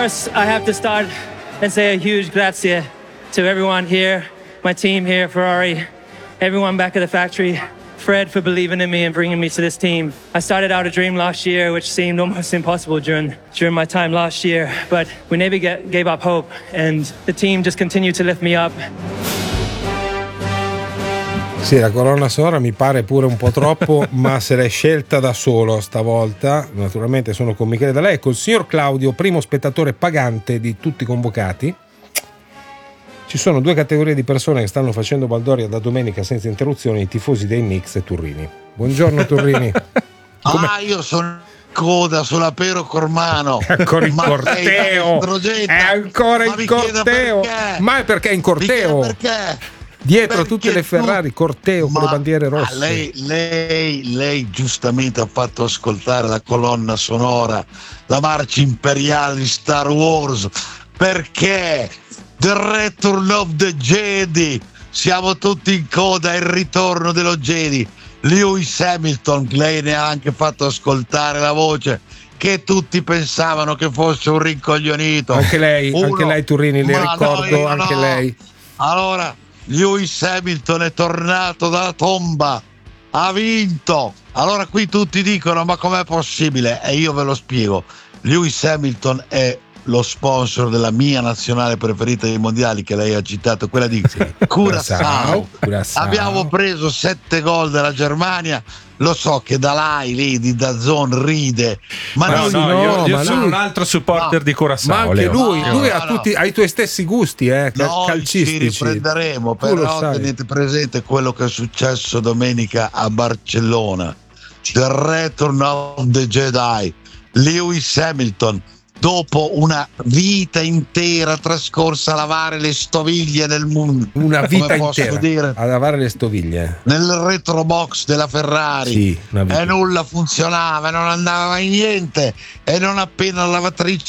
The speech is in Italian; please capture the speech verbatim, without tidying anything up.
course, I have to start and say a huge grazie to everyone here, my team here, Ferrari, everyone back at the factory, Fred for believing in me and bringing me to this team. I started out a dream last year, which seemed almost impossible during during my time last year, but we never get, gave up hope, and the team just continued to lift me up. Sì, la colonna sonora mi pare pure un po' troppo, ma se l'è scelta da solo stavolta. Naturalmente sono con Michele D'Alecco, il signor Claudio, primo spettatore pagante di tutti i convocati. Ci sono due categorie di persone che stanno facendo baldoria da domenica senza interruzioni: i tifosi dei Knicks e Turrini. Buongiorno Turrini. Ah, io sono coda sulla Pero Cormano. Ancora in corteo. È ancora in corteo. Ma è perché è in corteo? Perché? Dietro Perché tutte le Ferrari, corteo con le bandiere rosse. Lei, lei, lei giustamente ha fatto ascoltare la colonna sonora, la marcia imperiale di Star Wars, perché The Return of the Jedi, siamo tutti in coda, è il ritorno dello Jedi. Lewis Hamilton, lei ne ha anche fatto ascoltare la voce, che tutti pensavano che fosse un rincoglionito. Anche lei, Uno, anche lei Turrini, le ricordo, no, anche no. lei. Allora, Lewis Hamilton è tornato dalla tomba, ha vinto. Allora qui tutti dicono: ma com'è possibile? E io ve lo spiego. Lewis Hamilton è lo sponsor della mia nazionale preferita dei mondiali, che lei ha citato, quella di Curaçao. Curaçao. Abbiamo preso sette gol dalla Germania. Lo so che Dalai lì di Dazon ride, ma no, noi no, no, io, io ma sono lui, un altro supporter no, di Curaçao. Ma anche Leo. lui, No, lui no, ha, no. tutti, ha i tuoi stessi gusti, eh, noi calcistici. ci riprenderemo, Tu lo però sai. tenete presente quello che è successo domenica a Barcellona. The Return of the Jedi. Lewis Hamilton, dopo una vita intera trascorsa a lavare le stoviglie nel mondo, Una vita come posso intera dire, a lavare le stoviglie nel retrobox della Ferrari, Sì, una vita. e nulla funzionava, non andava mai niente, e non appena la lavatrice